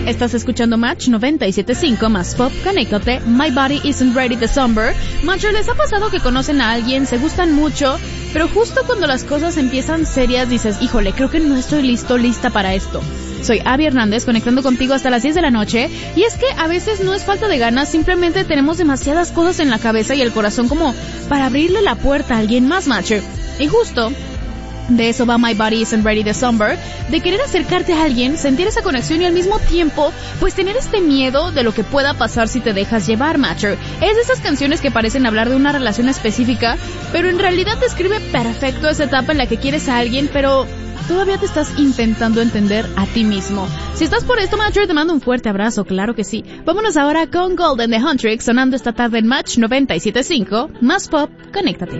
Estás escuchando Match 97.5 más Pop, conéctate. My Body Isn't Ready December. Matcher, ¿les ha pasado que conocen a alguien, se gustan mucho, pero justo cuando las cosas empiezan serias dices, híjole, creo que no estoy lista para esto? Soy Abby Hernández, conectando contigo hasta las 10 de la noche, y es que a veces no es falta de ganas, simplemente tenemos demasiadas cosas en la cabeza y el corazón como para abrirle la puerta a alguien más, Matcher. Y justo de eso va My Body Isn't Ready December, de querer acercarte a alguien, sentir esa conexión y al mismo tiempo, pues tener este miedo de lo que pueda pasar si te dejas llevar, Matcher. Es de esas canciones que parecen hablar de una relación específica, pero en realidad describe perfecto esa etapa en la que quieres a alguien, pero todavía te estás intentando entender a ti mismo. Si estás por esto, Matcher, te mando un fuerte abrazo, claro que sí. Vámonos ahora con Golden de Huntrix, sonando esta tarde en Match 97.5, más Pop, conéctate.